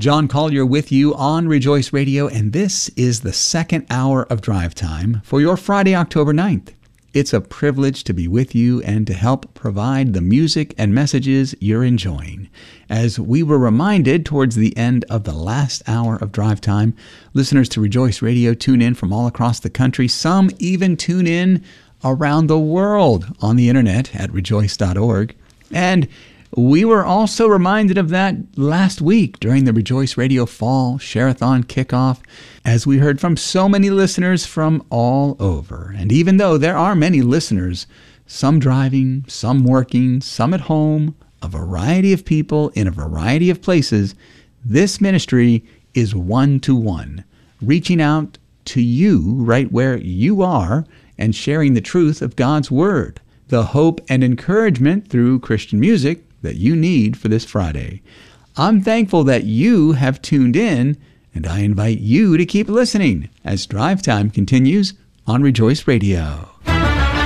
John Collier with you on Rejoice Radio, and this is the second hour of Drive Time for your Friday, October 9th. It's a privilege to be with you and to help provide the music and messages you're enjoying. As we were reminded towards the end of the last hour of Drive Time, listeners to Rejoice Radio tune in from all across the country. Some even tune in around the world on the internet at rejoice.org. And we were also reminded of that last week during the Rejoice Radio Fall Share-a-thon kickoff, as we heard from so many listeners from all over. And even though there are many listeners, some driving, some working, some at home, a variety of people in a variety of places, this ministry is one-to-one, reaching out to you right where you are and sharing the truth of God's Word, the hope and encouragement through Christian music that you need for this Friday. I'm thankful that you have tuned in, and I invite you to keep listening as Drive Time continues on Rejoice Radio.